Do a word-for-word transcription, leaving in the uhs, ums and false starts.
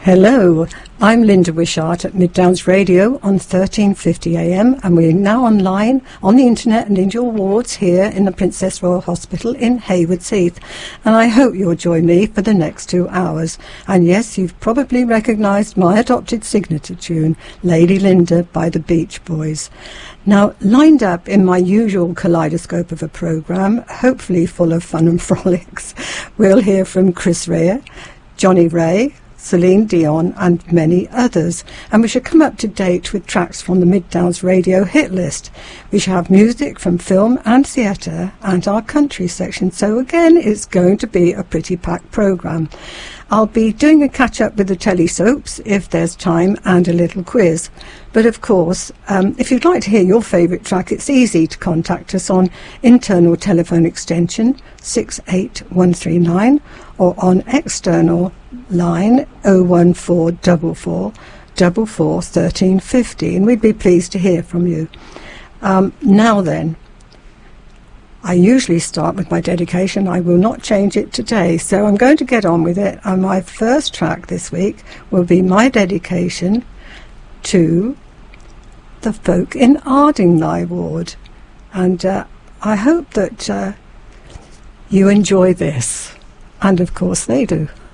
Hello, I'm Linda Wishart at Middowns Radio on thirteen fifty A M, and we're now online on the internet and in your wards here in the Princess Royal Hospital in Haywards Heath. And I hope you'll join me for the next two hours. And yes, you've probably recognised my adopted signature tune, Lady Linda by the Beach Boys. Now, lined up in my usual kaleidoscope of a programme, hopefully full of fun and frolics, we'll hear from Chris Rea, Johnny Ray, Celine Dion and many others, and we should come up to date with tracks from the Middowns Radio hit list. We shall have music from film and theatre and our country section, so again it's going to be a pretty packed programme. I'll be doing a catch-up with the telly soaps if there's time and a little quiz. But of course, um, if you'd like to hear your favourite track, it's easy to contact us on internal telephone extension six eight one three nine or on external line oh one four four four, four four, one three one five, and we'd be pleased to hear from you. Um, now then, I usually start with my dedication. I will not change it today, so I'm going to get on with it. And my first track this week will be my dedication to the folk in Ardingly Ward. And uh, I hope that uh, you enjoy this. And of course they do.